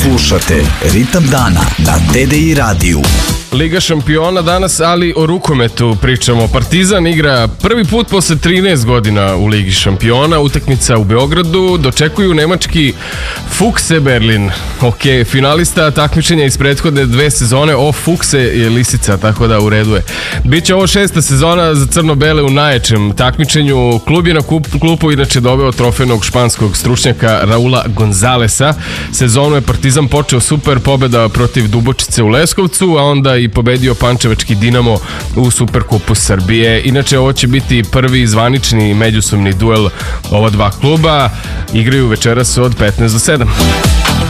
Slušate Ritam dana na TDI radiju. Liga šampiona danas, ali o rukometu pričamo. Partizan igra prvi put posle 13 godina u Ligi šampiona. Utakmica u Beogradu. Dočekuju nemački Füchse Berlin. Ok, finalista takmičenja iz prethodne 2 sezone. Füchse je lisica, tako da u redu je. Biće ovo 6. sezona za crno-bele u najjačem takmičenju. Klub je na klupu inače doveo trofejnog španskog stručnjaka Raula Gonzalesa. Sezonu je Partizan počeo super, pobeda protiv Dubočice u Leskovcu, a onda i pobedio pančevački Dinamo u Superkupu Srbije. Inače, ovo će biti prvi zvanični međusobni duel ova dva kluba. Igraju večeras od 15 do 7.